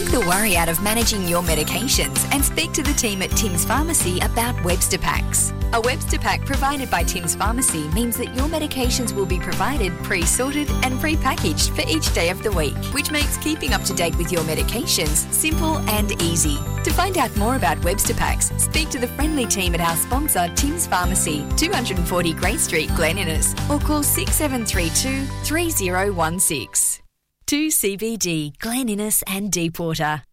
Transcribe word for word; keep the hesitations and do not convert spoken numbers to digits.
Take the worry out of managing your medications and speak to the team at Tim's Pharmacy about Webster Packs. A Webster Pack provided by Tim's Pharmacy means that your medications will be provided pre-sorted and pre-packaged for each day of the week, which makes keeping up to date with your medications simple and easy. To find out more about Webster Packs, speak to the friendly team at our sponsor, Tim's Pharmacy, two forty Grey Street, Glen Innes, or call six seven three two, three zero one six. two C B D, Glen Innes and Deepwater.